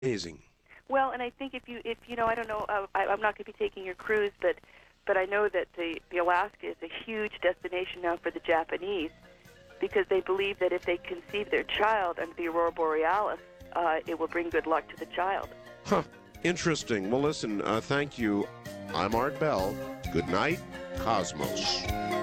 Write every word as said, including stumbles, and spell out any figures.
Amazing. Well, and I think if you, if you know, I don't know, uh, I, I'm not going to be taking your cruise, but, but I know that the, the Alaska is a huge destination now for the Japanese, because they believe that if they conceive their child under the Aurora Borealis, uh, it will bring good luck to the child. Huh. Interesting. Well, listen, uh, thank you. I'm Art Bell. Good night, Cosmos.